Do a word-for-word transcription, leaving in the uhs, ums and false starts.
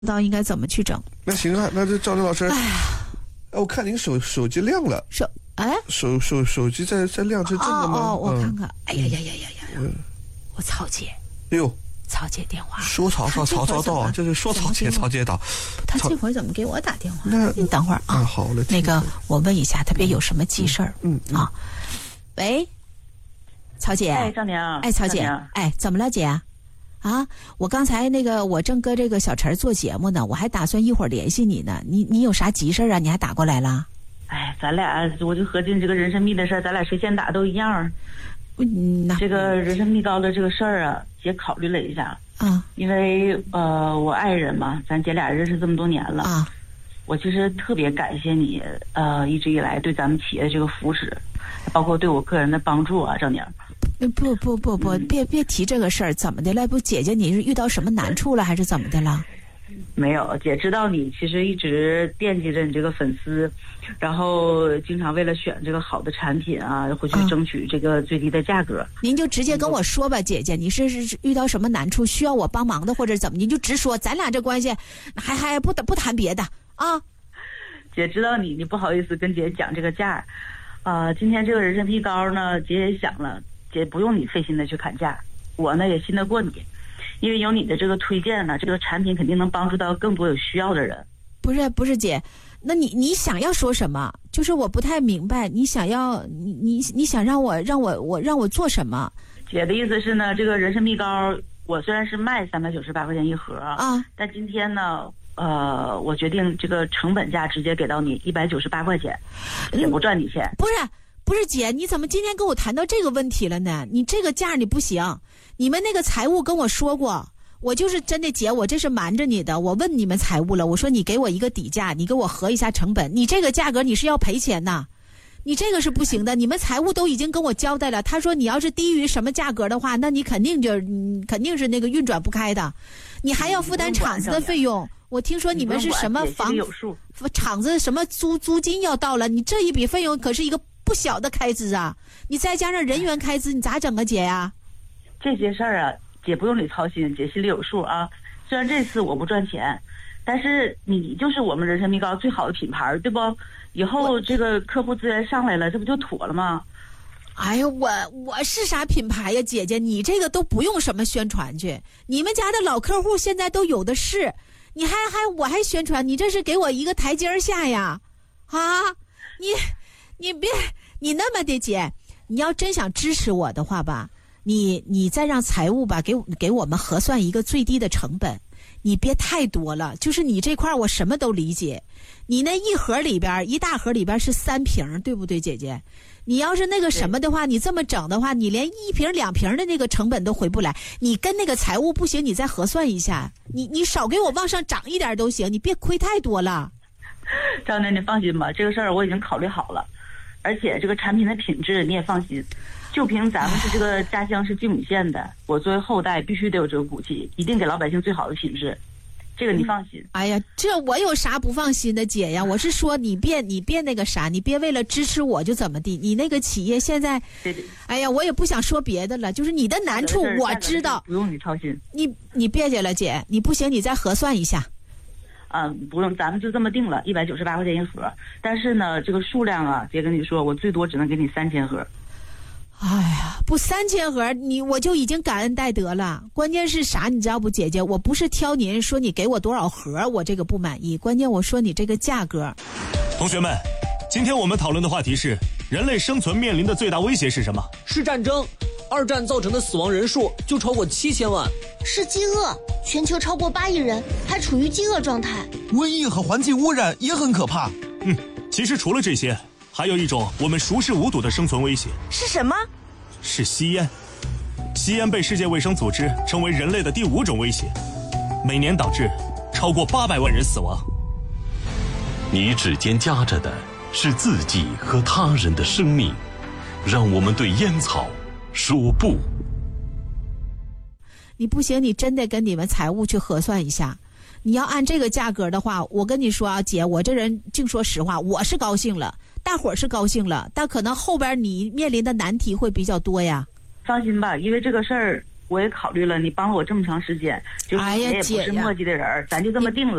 不知道应该怎么去整。 那行啊，那就赵正老师，哎呀，我看您手手机亮了， 手哎， 手手手机在在亮，这真的吗？ 哦，我看看，嗯、哎呀呀呀呀呀！嗯、我曹姐， 哎呦， 曹姐电话， 说曹操曹操到，这是说曹姐曹姐到。 他这会儿怎么给我打电话？那你等会儿啊， 啊好了， 那个我问一下，他别有什么急事儿。 嗯, 嗯啊，喂，曹姐， 哎，赵娘， 哎，曹姐，哎，怎么了姐？啊，我刚才那个我正搁这个小陈做节目呢，我还打算一会儿联系你呢。你你有啥急事啊？你还打过来了？ 哎，咱俩我就合计这个人参蜜的事儿，咱俩谁先打都一样。 嗯，那这个人参蜜糕的这个事儿啊，姐考虑了一下啊， 因为呃我爱人嘛，咱姐俩认识这么多年了啊， 我其实特别感谢你呃一直以来对咱们企业这个扶持，包括对我个人的帮助啊，赵娘。 不不不不，别别提这个事儿，怎么的了？不，姐姐你是遇到什么难处了，还是怎么的了？ 没有，姐知道你其实一直惦记着你这个粉丝，然后经常为了选这个好的产品啊，会去争取这个最低的价格。 嗯、您就直接跟我说吧，姐姐，你是是遇到什么难处，需要我帮忙的，或者怎么，您就直说，咱俩这关系还还不不谈别的啊。 姐知道你，你不好意思跟姐讲这个价，啊、呃，今天这个人参蜜糕呢，姐也想了。姐不用你费心的去砍价，我呢也信得过你，因为有你的这个推荐呢，这个产品肯定能帮助到更多有需要的人。 不是不是姐，那你你想要说什么？就是我不太明白，你想要你你你想让我让我我让我做什么？ 姐的意思是呢，这个人参蜜糕我虽然是卖三百九十八块钱一盒啊， 但今天呢，呃，我决定这个成本价直接给到你一百九十八块钱，也不赚你钱。 不是。不是姐，你怎么今天跟我谈到这个问题了呢？你这个价你不行，你们那个财务跟我说过，我就是真的姐，我这是瞒着你的。我问你们财务了，我说你给我一个底价，你给我核一下成本，你这个价格你是要赔钱的，你这个是不行的。你们财务都已经跟我交代了，他说你要是低于什么价格的话，那你肯定就嗯肯定是那个运转不开的，你还要负担厂子的费用。我听说你们是什么房厂子什么租租金要到了，你这一笔费用可是一个不小的开支啊！你再加上人员开支，你咋整啊，姐呀？ 这些事儿啊，姐不用你操心，姐心里有数啊。虽然这次我不赚钱，但是你就是我们人参蜜糕最好的品牌，对不？以后这个客户资源上来了，这不就妥了吗？ 哎呀，我我是啥品牌呀，姐姐？你这个都不用什么宣传去，你们家的老客户现在都有的是，你还还我还宣传，你这是给我一个台阶下呀？啊，你。你别，你那么的姐，你要真想支持我的话吧，你你再让财务吧给给我们核算一个最低的成本，你别太多了。就是你这块我什么都理解，你那一盒里边一大盒里边是三瓶，对不对，姐姐？你要是那个什么的话，你这么整的话，你连一瓶两瓶的那个成本都回不来。你跟那个财务不行，你再核算一下，你你少给我往上涨一点都行，你别亏太多了。 张楠，你放心吧，这个事儿我已经考虑好了。而且这个产品的品质你也放心，就凭咱们是这个家乡是金母县的，我作为后代必须得有这个骨气，一定给老百姓最好的品质，这个你放心。 嗯、哎呀，这我有啥不放心的姐呀？我是说你别你别那个啥，你别为了支持我就怎么地。你那个企业现在， 对对， 哎呀，我也不想说别的了，就是你的难处我知道， 不用你操心。 你你别介了姐，你不行你再核算一下。 嗯，不用，咱们就这么定了，一百九十八块钱一盒。但是呢，这个数量啊，姐跟你说，我最多只能给你三千盒。 哎呀，不三千盒，你我就已经感恩戴德了。关键是啥，你知道不，姐姐，我不是挑您说你给我多少盒，我这个不满意。关键我说你这个价格。 同学们，今天我们讨论的话题是：人类生存面临的最大威胁是什么？ 是战争。二战造成的死亡人数就超过七千万。 是饥饿，全球超过八亿人还处于饥饿状态。 瘟疫和环境污染也很可怕。 嗯，其实除了这些，还有一种我们熟视无睹的生存威胁。 是什么？ 是吸烟。吸烟被世界卫生组织称为人类的第五种威胁，每年导致超过八百万人死亡。 你指尖夹着的是自己和他人的生命，让我们对烟草说不。 你不行，你真得跟你们财务去核算一下。你要按这个价格的话，我跟你说啊，姐，我这人净说实话，我是高兴了，大伙儿是高兴了，但可能后边你面临的难题会比较多呀。 放心吧，因为这个事儿我也考虑了，你帮了我这么长时间，就是哎呀也不是姐呀墨迹的人儿，咱就这么定了。